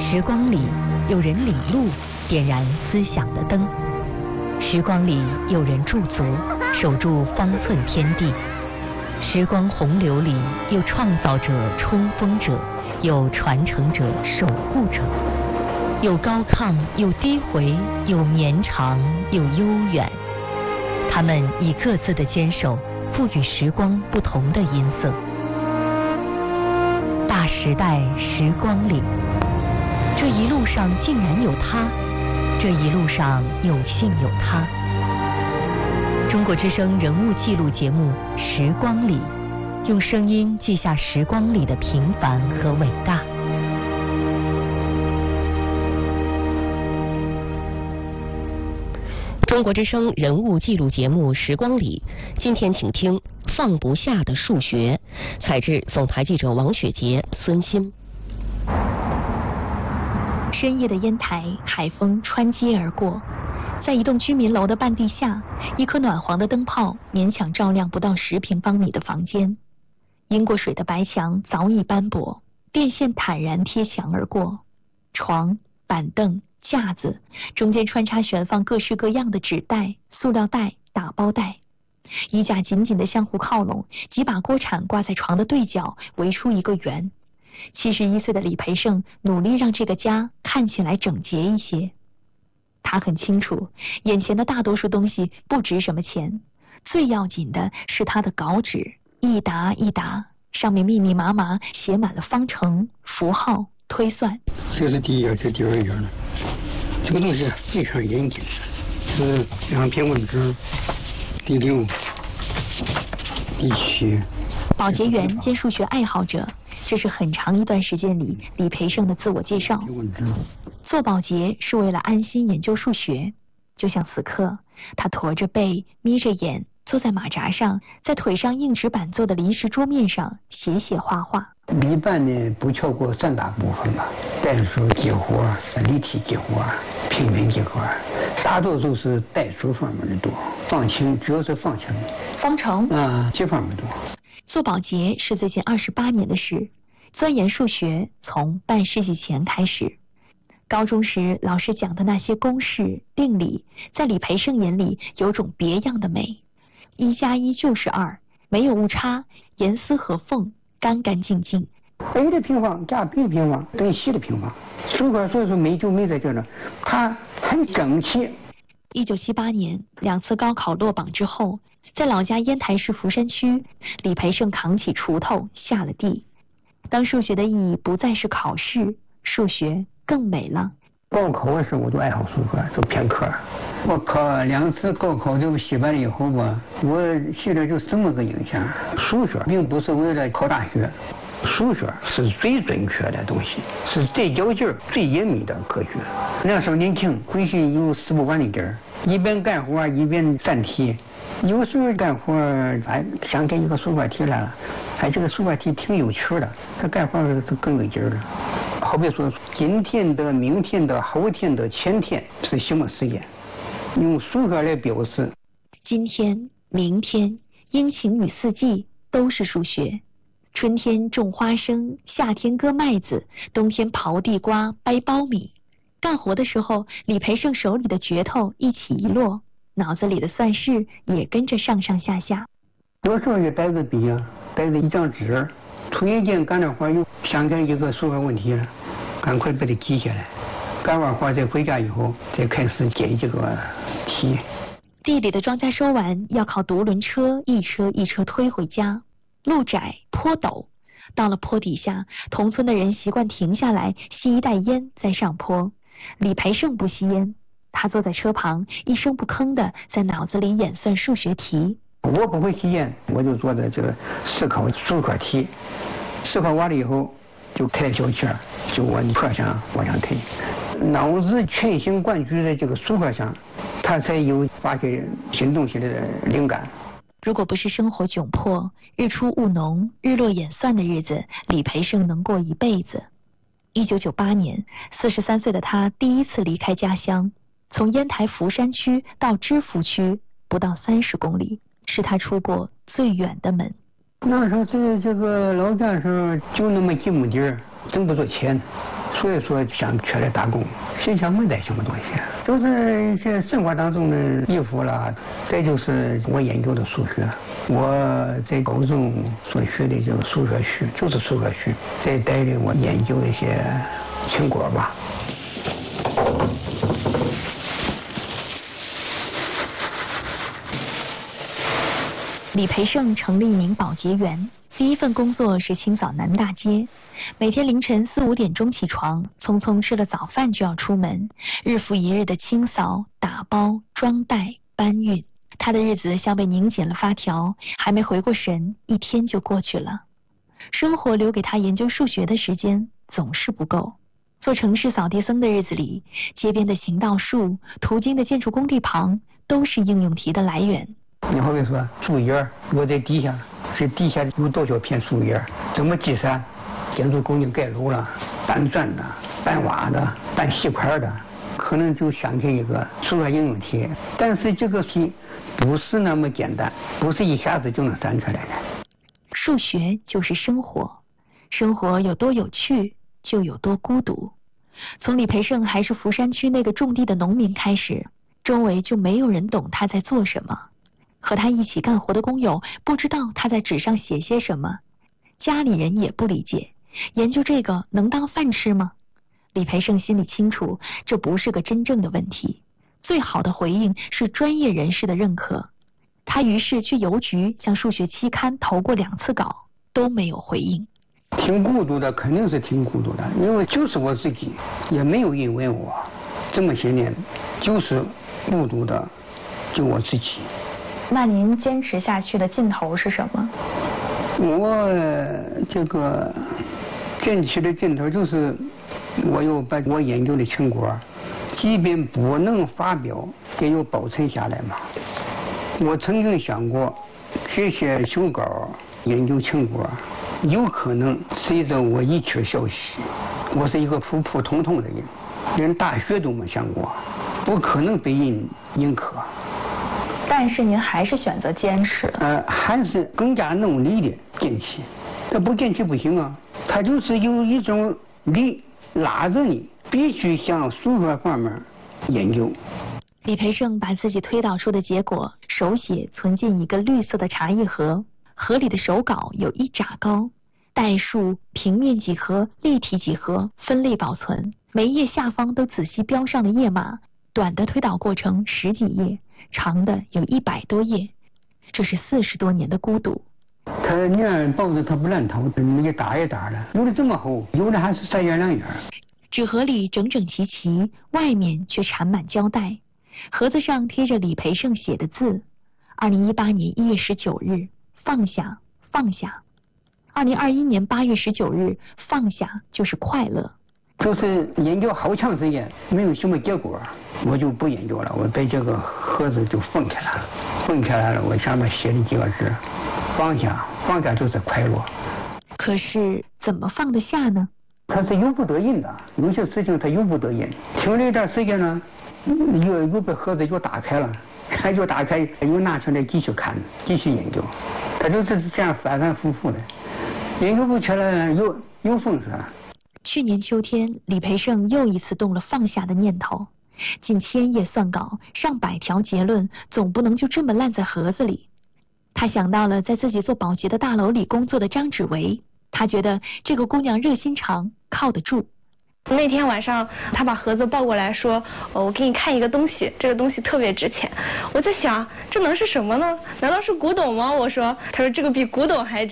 时光里有人领路，点燃思想的灯；时光里有人驻足，守住方寸天地；时光洪流里有创造者、冲锋者，有传承者、守护者，有高亢，有低回，有绵长，有悠远。他们以各自的坚守，赋予时光不同的音色。大时代时光里，这一路上竟然有他，这一路上有幸有他。中国之声人物记录节目《时光里》，用声音记下时光里的平凡和伟大。中国之声人物记录节目《时光里》，今天请听《放不下的数学》，采自总台记者王雪杰、孙鑫。 深夜的烟台，海风穿街而过，在一栋居民楼的半地下，一颗暖黄的灯泡勉强照亮不到10平方米的房间。阴过水的白墙早已斑驳，电线坦然贴墙而过，床、板凳、架子中间穿插悬放各式各样的纸袋、塑料袋、打包袋，衣架紧紧地相互靠拢，几把锅铲挂在床的对角，围出一个圆。71岁的李培盛努力让这个家看起来整洁一些。他很清楚，眼前的大多数东西不值什么钱，最要紧的是他的稿纸，一沓一沓，上面密密麻麻写满了方程、符号、推算。 这是第一页，这第二页了。这个东西非常严谨，是2篇文章，第6、第7。 保洁员兼数学爱好者，这是很长一段时间里李培盛的自我介绍。做保洁是为了安心研究数学，就像此刻，他驼着背，眯着眼，坐在马扎上，在腿上硬纸板做的临时桌面上写写画画。 一般呢不超过3大部分吧，代数几何、立体几何、平面几何，大多数是代数方面的多，方程主要是方程。 方程这方面多。 做保洁是最近28年的事，钻研数学从半世纪前开始。高中时老师讲的那些公式、定理，在李培盛眼里有种别样的美。1+1就是2，没有误差，严丝合缝，干干净净。 A 的平方加 B 平方等于C的平方，数学所以说美就美在这呢，它很整齐。 1978年2次高考落榜之后，在老家烟台市福山区，李培盛扛起锄头下了地。当数学的意义不再是考试，数学更美了。 高考的时候我就爱好数学，就偏科。我考2次高考都写完了以后吧，我现在就这么个印象：数学并不是为了考大学，数学是最准确的东西，是最较劲儿、最严密的科学。那时候年轻，浑身有使不完的劲儿，一边干活一边算题。有时候干活想给一个数学题来了，这个数学题挺有趣的，他干活就更有劲儿了。好比说今天的、明天的、后天的、前天是什么时间，用数学来表示。 今天、明天、阴晴与四季都是数学。春天种花生，夏天割麦子，冬天刨地瓜、掰苞米。干活的时候，李培盛手里的镢头一起一落，脑子里的算式也跟着上上下下。 有时候就带个笔带着一张纸，突然间干着活又想起一个数学问题了，赶快把它记下来。干完活再回家以后，再开始解这个题。 地里的庄稼收完，要靠独轮车一车一车推回家。路窄坡陡，到了坡底下，同村的人习惯停下来吸一袋烟再上坡。李培盛不吸烟，他坐在车旁，一声不吭的在脑子里演算数学题。 我不会吸烟，我就坐在这个思考数学题，思考完了以后就开小车就往坡上往上推，脑子全神贯注在这个数学上，他才有发掘新东西的灵感。 如果不是生活窘迫，日出务农，日落演算的日子，李培盛能过一辈子。1998年，43岁的他第一次离开家乡，从烟台福山区到芝罘区，不到30公里，是他出过最远的门。 那时候在这个老家时候就那么几亩地儿， 挣不着钱，所以说想出来打工。心想没带什么东西，都是一些生活当中的衣服啦。再就是我研究的数学，我在高中所学的就是数学系，就是数学系，再带领我研究一些成果吧。 李培盛成立一名保洁员，第一份工作是清扫南大街，每天凌晨4、5点钟起床，匆匆吃了早饭就要出门，日复一日的清扫、打包、装袋、搬运。他的日子像被拧紧了发条，还没回过神，一天就过去了。生活留给他研究数学的时间总是不够。做城市扫地僧的日子里，街边的行道树、途经的建筑工地旁，都是应用题的来源。 你好比说树叶，我在底下，这底下有多少片树叶？怎么计算？建筑工地盖楼了，搬砖的、搬瓦的、搬细块的，可能就想起一个数学应用题。但是这个题不是那么简单，不是一下子就能算出来的。 数学就是生活，生活有多有趣，就有多孤独。从李培盛还是福山区那个种地的农民开始，周围就没有人懂他在做什么。和他一起干活的工友不知道他在纸上写些什么，家里人也不理解，研究这个能当饭吃吗？李培盛心里清楚，这不是个真正的问题，最好的回应是专业人士的认可。他于是去邮局向数学期刊投过2次稿，都没有回应。 挺孤独的，肯定是挺孤独的，因为就是我自己，也没有因为我这么些年就是孤独的，就我自己。 那您坚持下去的劲头是什么？ 我这个坚持的劲头就是我要把我研究的成果，即便不能发表，也要保存下来嘛。我曾经想过，这些手稿研究成果有可能随着我一去消息。我是一个普普通通的人，连大学都没上过，不可能被人认可。 但是您还是选择坚持。 还是更加努力的坚持。这不坚持不行啊！他就是有一种力拉着你，必须向数学方面研究。 李培盛把自己推导出的结果手写存进一个绿色的茶叶盒，盒里的手稿有1拃高，代数、平面几何、立体几何分类保存，每一页下方都仔细标上了页码，短的推导过程10几页，长的有100多页。这是40多年的孤独。 他那报纸他不乱投，一沓一沓的，有的这么厚，有的还是3页2页。 纸盒里整整齐齐，外面却缠满胶带。盒子上贴着李培盛写的字：2018年1月19日，放下，放下。2021年8月19日，放下就是快乐。 就是研究好长时间，没有什么结果，我就不研究了。我把这个盒子就封起来了，封起来了。我上面写了几个字：放下，放下就是快乐。 可是怎么放得下呢？ 他是由不得人的，有些事情他由不得人。停了一段时间呢，又把盒子又打开了，又打开，又拿出来继续看，继续研究。他就是这样反反复复的，研究不起来又封上。 去年秋天，李培盛又一次动了放下的念头。近1000页算稿，上百条结论，总不能就这么烂在盒子里。他想到了在自己做保洁的大楼里工作的张芷薇，他觉得这个姑娘热心肠，靠得住。 那天晚上，他把盒子抱过来说：“我给你看一个东西，这个东西特别值钱。”我在想，这能是什么呢？难道是古董吗？我说，他说这个比古董还值。